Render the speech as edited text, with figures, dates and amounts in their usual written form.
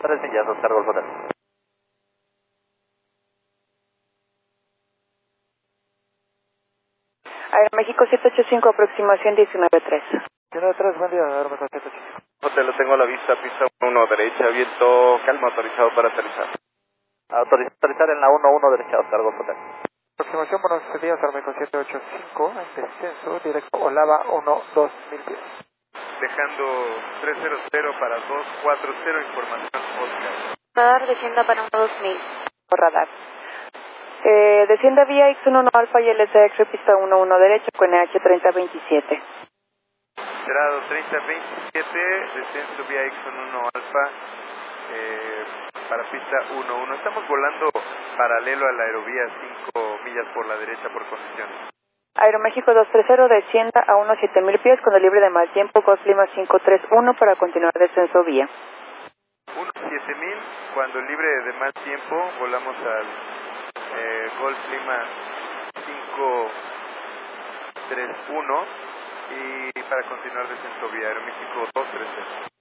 3 millas, Oscar Golf Hotel. Aeroméxico 785, aproximación 19-3. 19-3, buen día, Aeroméxico 785. Hotel, lo tengo a la vista, pista 1 derecha, viento calma, autorizado para aterrizar. Autorizar en la 1-1 derecha, Oscar Golf Hotel. Aproximación, buenos días, Aeroméxico 785, en descenso, directo Olava 1-2,000 pies. Dejando 300 para 240, información Oscar. Radar descienda para 1-2000. Por radar. Desciende vía X11 Alfa y LSX pista 11 derecha con EH 3027. Cerrado 3027, descenso vía X11 Alfa para pista 11. Estamos volando paralelo a la aerovía 5 millas por la derecha por condiciones. Aeroméxico 230 descienda a unos 7000 pies con el libre de mal tiempo, Gulf Lima 531 para continuar descenso vía. 7000, cuando libre de mal tiempo volamos al Gulf Lima 531 y para continuar descenso vía Aeroméxico 230.